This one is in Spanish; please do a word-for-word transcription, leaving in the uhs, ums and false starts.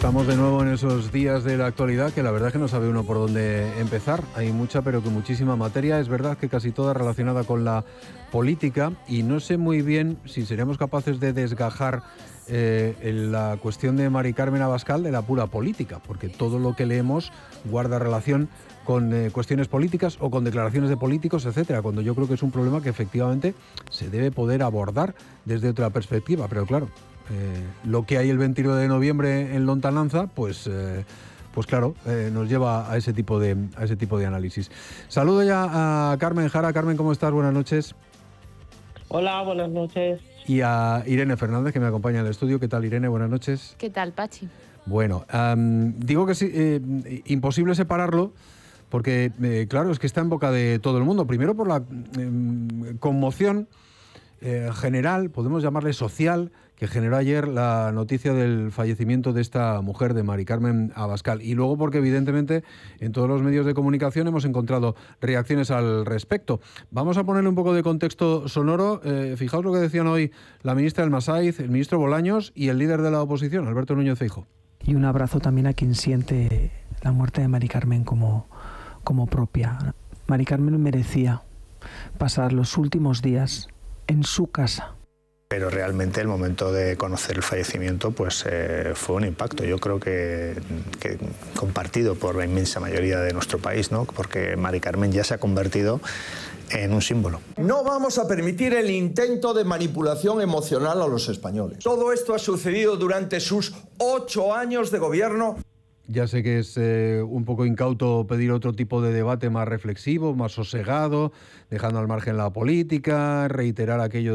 Estamos de nuevo en esos días de la actualidad que la verdad es que no sabe uno por dónde empezar. Hay mucha, pero que muchísima materia. Es verdad que casi toda relacionada con la política y no sé muy bien si seríamos capaces de desgajar eh, la cuestión de Mari Carmen Abascal de la pura política, porque todo lo que leemos guarda relación con eh, cuestiones políticas o con declaraciones de políticos, etcétera, cuando yo creo que es un problema que efectivamente se debe poder abordar desde otra perspectiva, pero claro, Eh, lo que hay el veintinueve de noviembre en lontananza, pues, eh, pues claro, eh, nos lleva a ese tipo de a ese tipo de análisis. Saludo ya a Carmen Jara. Carmen, ¿cómo estás? Buenas noches. Hola, buenas noches. Y a Irene Fernández, que me acompaña en el estudio. ¿Qué tal, Irene? Buenas noches. ¿Qué tal, Pachi? Bueno, um, digo que es eh, imposible separarlo porque, eh, claro, es que está en boca de todo el mundo. Primero por la eh, conmoción eh, general, podemos llamarle social, que generó ayer la noticia del fallecimiento de esta mujer, de Mari Carmen Abascal. Y luego porque, evidentemente, en todos los medios de comunicación hemos encontrado reacciones al respecto. Vamos a ponerle un poco de contexto sonoro. Eh, fijaos lo que decían hoy la ministra del Masaiz, el ministro Bolaños y el líder de la oposición, Alberto Núñez Feijóo. Y un abrazo también a quien siente la muerte de Mari Carmen como, como propia. Mari Carmen merecía pasar los últimos días en su casa. Pero realmente el momento de conocer el fallecimiento pues eh, fue un impacto, yo creo que, que compartido por la inmensa mayoría de nuestro país, ¿no? Porque Mari Carmen ya se ha convertido en un símbolo. No vamos a permitir el intento de manipulación emocional a los españoles. Todo esto ha sucedido durante sus ocho años de gobierno. Ya sé que es eh, un poco incauto pedir otro tipo de debate más reflexivo, más sosegado, dejando al margen la política, reiterar aquello